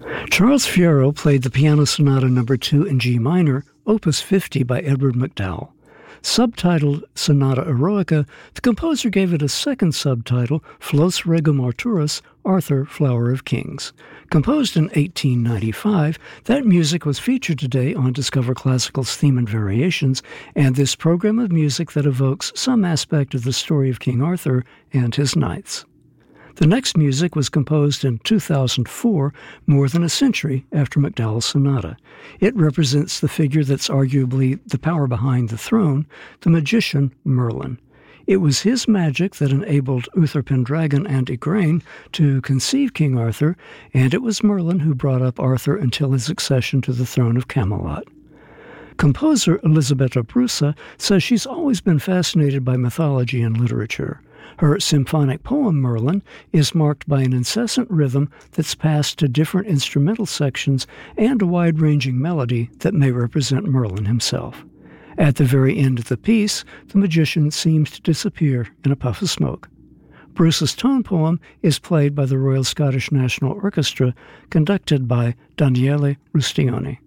Charles Fierro played the Piano Sonata No. 2 in G minor, Opus 50 by Edward MacDowell. Subtitled Sonata Eroica, the composer gave it a second subtitle, Flos Regum Arturus, Arthur, Flower of Kings. Composed in 1895, that music was featured today on Discover Classical's Theme and Variations, and this program of music that evokes some aspect of the story of King Arthur and his knights. The next music was composed in 2004, more than a century after MacDowell's sonata. It represents the figure that's arguably the power behind the throne, the magician Merlin. It was his magic that enabled Uther Pendragon and Igraine to conceive King Arthur, and it was Merlin who brought up Arthur until his accession to the throne of Camelot. Composer Elisabetta Brusa says she's always been fascinated by mythology and literature. Her symphonic poem, Merlin, is marked by an incessant rhythm that's passed to different instrumental sections and a wide-ranging melody that may represent Merlin himself. At the very end of the piece, the magician seems to disappear in a puff of smoke. Bruce's tone poem is played by the Royal Scottish National Orchestra, conducted by Daniele Rustioni.